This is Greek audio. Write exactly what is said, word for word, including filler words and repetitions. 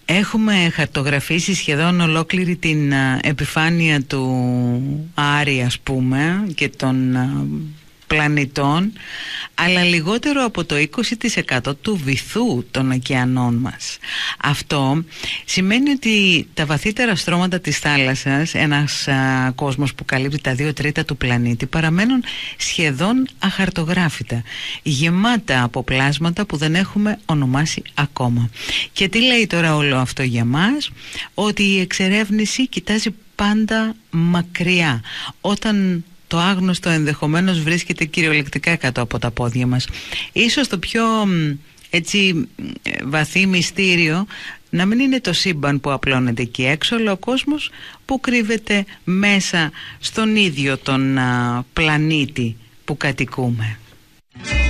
Έχουμε χαρτογραφήσει σχεδόν ολόκληρη την α, επιφάνεια του Άρη, ας πούμε, και των α, πλανητών, αλλά λιγότερο από το είκοσι τοις εκατό του βυθού των ωκεανών μας. Αυτό σημαίνει ότι τα βαθύτερα στρώματα της θάλασσας, ένας α, κόσμος που καλύπτει τα δύο τρίτα του πλανήτη, παραμένουν σχεδόν αχαρτογράφητα, γεμάτα από πλάσματα που δεν έχουμε ονομάσει ακόμα. Και τι λέει τώρα όλο αυτό για μας? Ότι η εξερεύνηση κοιτάζει πάντα μακριά, όταν το άγνωστο ενδεχομένως βρίσκεται κυριολεκτικά κάτω από τα πόδια μας. Ίσως το πιο έτσι βαθύ μυστήριο να μην είναι το σύμπαν που απλώνεται εκεί έξω, αλλά ο κόσμος που κρύβεται μέσα στον ίδιο τον α, πλανήτη που κατοικούμε.